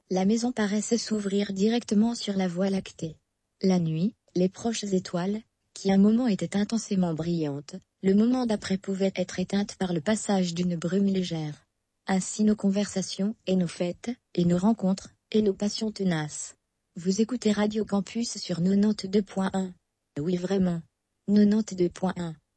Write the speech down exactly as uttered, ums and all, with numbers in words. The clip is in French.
La maison paraissait s'ouvrir directement sur la Voie lactée. La nuit, les proches étoiles, qui un moment étaient intensément brillantes, le moment d'après pouvaient être éteintes par le passage d'une brume légère. Ainsi nos conversations, et nos fêtes, et nos rencontres, et nos passions tenaces. Vous écoutez Radio Campus sur quatre-vingt-deux point un. Oui vraiment. quatre-vingt-deux point un.